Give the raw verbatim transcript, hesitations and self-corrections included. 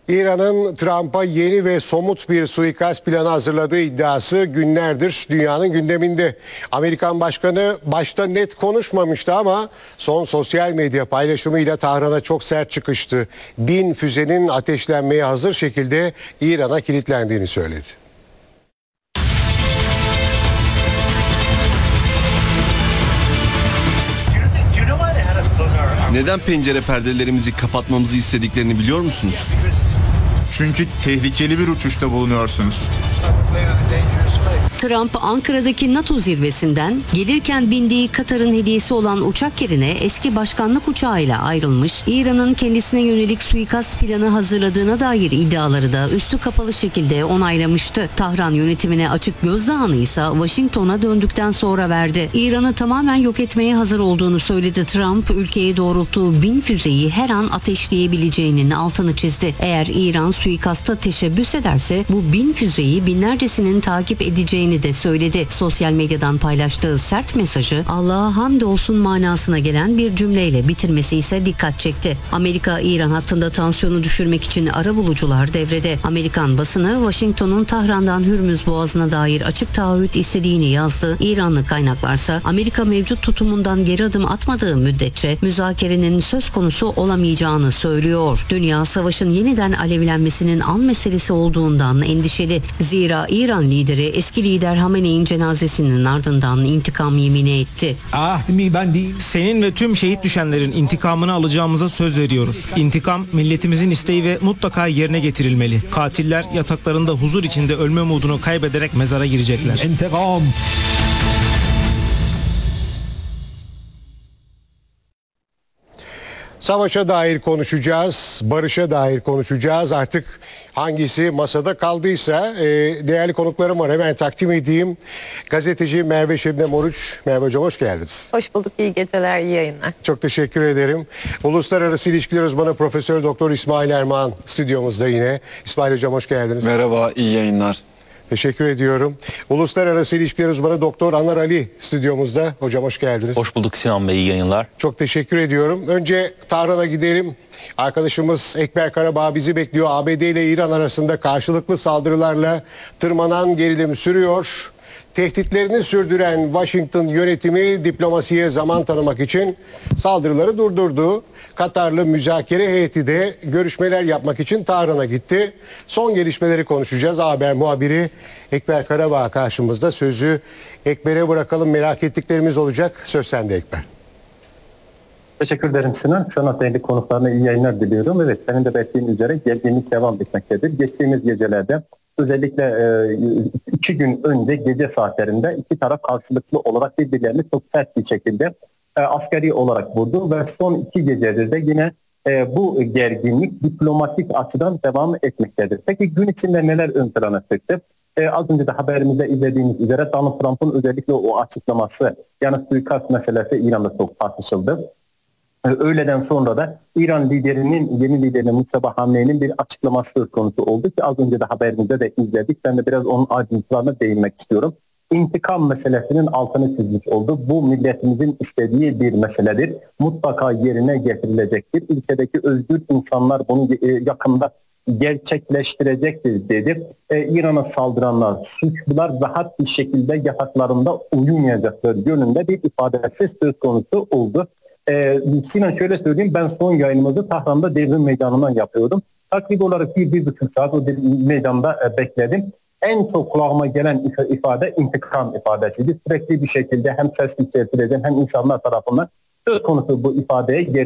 İran'ın Trump'a yeni ve somut bir suikast planı hazırladığı iddiası günlerdir dünyanın gündeminde. Amerikan Başkanı başta net konuşmamıştı ama son sosyal medya paylaşımıyla Tahran'a çok sert çıkıştı. Bin füzenin ateşlenmeye hazır şekilde İran'a kilitlendiğini söyledi. Neden pencere perdelerimizi kapatmamızı istediklerini biliyor musunuz? Çünkü tehlikeli bir uçuşta bulunuyorsunuz. Trump, Ankara'daki NATO zirvesinden gelirken bindiği Katar'ın hediyesi olan uçak yerine eski başkanlık uçağıyla ayrılmış, İran'ın kendisine yönelik suikast planı hazırladığına dair iddiaları da üstü kapalı şekilde onaylamıştı. Tahran yönetimine açık gözdağını ise Washington'a döndükten sonra verdi. İran'ı tamamen yok etmeye hazır olduğunu söyledi Trump, ülkeye doğrulttuğu bin füzeyi her an ateşleyebileceğinin altını çizdi. Eğer İran suikasta teşebbüs ederse bu bin füzeyi binlercesinin takip edeceğini de söyledi. Sosyal medyadan paylaştığı sert mesajı Allah'a hamdolsun manasına gelen bir cümleyle bitirmesi ise dikkat çekti. Amerika-İran hattında tansiyonu düşürmek için arabulucular devrede. Amerikan basını Washington'un Tahran'dan Hürmüz Boğazı'na dair açık taahhüt istediğini yazdı. İranlı kaynaklarsa Amerika mevcut tutumundan geri adım atmadığı müddetçe müzakerenin söz konusu olamayacağını söylüyor. Dünya savaşın yeniden alevlenmesinin an meselesi olduğundan endişeli. Zira İran lideri eski lider Hamene'in cenazesinin ardından intikam yemini etti. Senin ve tüm şehit düşenlerin intikamını alacağımıza söz veriyoruz. İntikam milletimizin isteği ve mutlaka yerine getirilmeli. Katiller yataklarında huzur içinde ölme umudunu kaybederek mezara girecekler. İntikam. Savaşa dair konuşacağız, barışa dair konuşacağız. Artık hangisi masada kaldıysa e, değerli konuklarım var. Hemen takdim edeyim. Gazeteci Merve Şebnem Oruç. Merve Hocam hoş geldiniz. Hoş bulduk. İyi geceler, iyi yayınlar. Çok teşekkür ederim. Uluslararası İlişkiler Uzmanı Profesör Doktor İsmail Erman stüdyomuzda yine. İsmail Hocam hoş geldiniz. Merhaba, iyi yayınlar. Teşekkür ediyorum. Uluslararası İlişkiler Uzmanı Doktor Anar Ali stüdyomuzda. Hocam hoş geldiniz. Hoş bulduk Sinan Bey, iyi yayınlar. Çok teşekkür ediyorum. Önce Tahran'a gidelim. Arkadaşımız Ekber Karabağ bizi bekliyor. A B D ile İran arasında karşılıklı saldırılarla tırmanan gerilim sürüyor. Tehditlerini sürdüren Washington yönetimi diplomasiye zaman tanımak için saldırıları durdurdu. Katarlı müzakere heyeti de görüşmeler yapmak için Tahran'a gitti. Son gelişmeleri konuşacağız. A Haber muhabiri Ekber Karabağ karşımızda. Sözü Ekber'e bırakalım. Merak ettiklerimiz olacak. Söz sende Ekber. Teşekkür ederim Sinan. Sana değerli konuklarına iyi yayınlar diliyorum. Evet, senin de belirttiğin üzere gerginlik devam etmektedir. Geçtiğimiz gecelerde özellikle e, iki gün önce gece saatlerinde iki taraf karşılıklı olarak birbirlerini çok sert bir şekilde e, askeri olarak vurdu ve son iki gecedir de yine e, bu gerginlik diplomatik açıdan devam etmektedir. Peki gün içinde neler ön plana çıktı? E, az önce de haberimizde izlediğiniz üzere Donald Trump'ın özellikle o açıklaması, yani suikast meselesi İran'da çok tartışıldı. Öğleden sonra da İran liderinin, yeni liderinin Mustafa Hamne'nin bir açıklaması söz konusu oldu ki az önce de haberimizde de izledik. Ben de biraz onun ayrıntılarına değinmek istiyorum. İntikam meselesinin altını çizmiş oldu. Bu milletimizin istediği bir meseledir. Mutlaka yerine getirilecektir. Ülkedeki özgür insanlar bunu yakında gerçekleştirecektir dedi. Ee, İran'a saldıranlar, suçlular rahat bir şekilde yataklarında uyumayacaklar yönünde bir ifadesi söz konusu oldu. Ee, Sinan şöyle söyleyeyim, ben son yayınımızı Tahran'da devrim meydanından yapıyordum. Takribi olarak bir, bir buçuk saat o meydanda e, bekledim. En çok kulağıma gelen ifade intikam ifadesiydi. Sürekli bir şekilde hem ses yükseltilen hem insanlar tarafından söz konusu bu ifadeye geri